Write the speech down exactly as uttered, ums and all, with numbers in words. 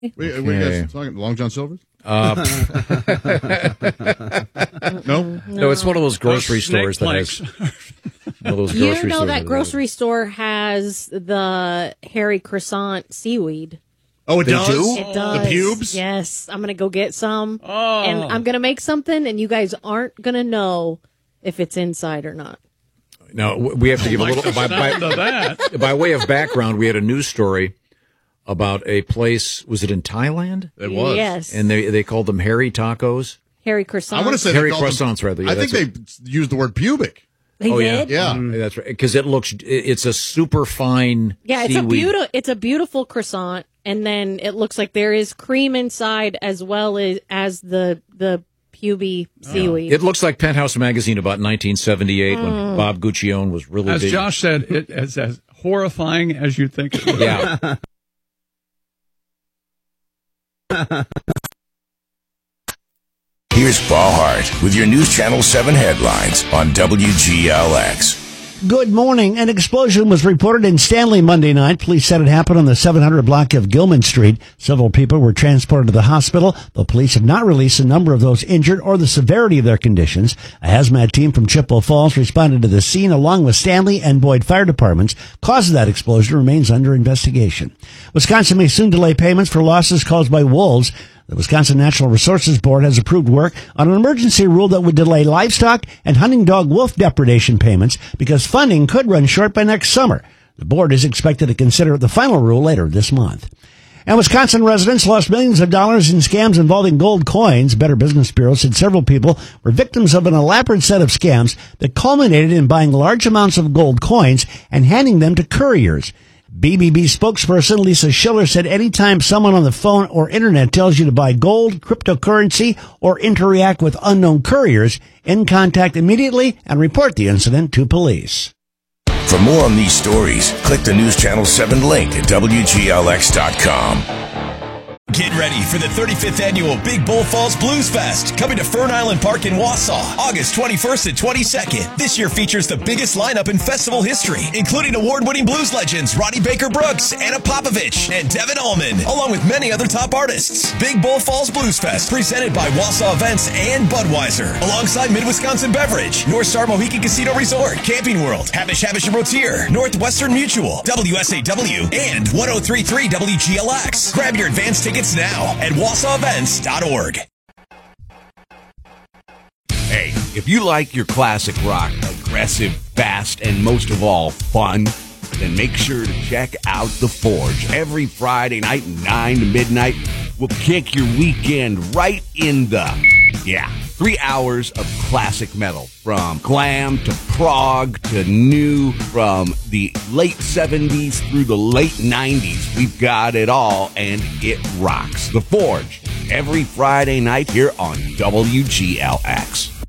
Wait, okay. Wait, you guys talking Long John Silver's? Uh, no? no, it's one of those grocery Those stores that planks. has. One of those You grocery know stores that grocery store has the hairy croissant seaweed. Oh, it They does? do? It does. The pubes? Yes. I'm going to go get some. Oh. And I'm going to make something, and you guys aren't going to know if it's inside or not. No, we have to give a little. By, by, to that. by way of background, we had a news story about a place. Was it in Thailand? It was. Yes. And they they called them hairy tacos. Hairy croissant. I want to say Hairy they called them- croissants, rather. Yeah, I think that's they used the word pubic. They Oh yeah, did? Yeah. Mm, that's right. Because it looks, it's a super fine. Yeah, it's seaweed. a beautiful. It's a beautiful croissant, and then it looks like there is cream inside as well as as the the puby seaweed. It looks like Penthouse Magazine about nineteen seventy-eight Mm. when Bob Guccione was really As big. Josh said, it is as horrifying as you think it would. Yeah. Here's Paul Hart with your News Channel seven headlines on W G L X. Good morning. An explosion was reported in Stanley Monday night. Police said it happened on the seven hundred block of Gilman Street. Several people were transported to the hospital. The police have not released the number of those injured or the severity of their conditions. A hazmat team from Chippewa Falls responded to the scene along with Stanley and Boyd fire departments. Cause of that explosion remains under investigation. Wisconsin may soon delay payments for losses caused by wolves. The Wisconsin Natural Resources Board has approved work on an emergency rule that would delay livestock and hunting dog wolf depredation payments because funding could run short by next summer. The board is expected to consider the final rule later this month. And Wisconsin residents lost millions of dollars in scams involving gold coins. Better Business Bureau said several people were victims of an elaborate set of scams that culminated in buying large amounts of gold coins and handing them to couriers. B B B spokesperson Lisa Schiller said anytime someone on the phone or internet tells you to buy gold, cryptocurrency, or interact with unknown couriers, in contact immediately and report the incident to police. For more on these stories, click the News Channel seven link at W G L X dot com. Get ready for the thirty-fifth annual Big Bull Falls Blues Fest, coming to Fern Island Park in Wausau, August twenty-first and twenty-second. This year features the biggest lineup in festival history, including award-winning blues legends Ronnie Baker Brooks, Anna Popovich, and Devin Allman, along with many other top artists. Big Bull Falls Blues Fest, presented by Wausau Events and Budweiser, alongside Mid-Wisconsin Beverage, North Star Mohican Casino Resort, Camping World, Habish Habish and Rotier, Northwestern Mutual, W S A W, and one oh three point three W G L X. Grab your advance tickets now at wausau events dot org. Hey, if you like your classic rock, aggressive, fast, and most of all, fun, then make sure to check out The Forge. Every Friday night, nine to midnight, we'll kick your weekend right in the, yeah, three hours of classic metal. From glam to prog to new, from the late seventies through the late nineties. We've got it all, and it rocks. The Forge, every Friday night here on W G L X.